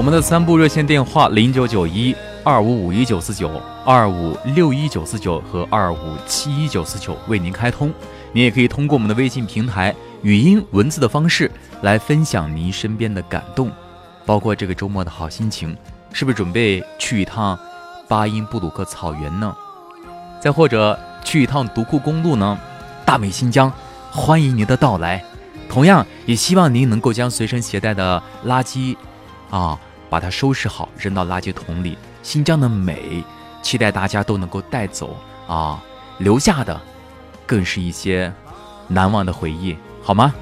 我们的3部热线电话0991255199、25619949和257199为您开通。你也可以通过我们的微信平台语音文字的方式来分享您身边的感动，包括这个周末的好心情，是不是准备去一趟巴音布鲁克草原呢？再或者去一趟独库公路呢？大美新疆欢迎您的到来。同样也希望您能够将随身携带的垃圾把它收拾好，扔到垃圾桶里。新疆的美期待大家都能够带走留下的更是一些难忘的回忆，好吗？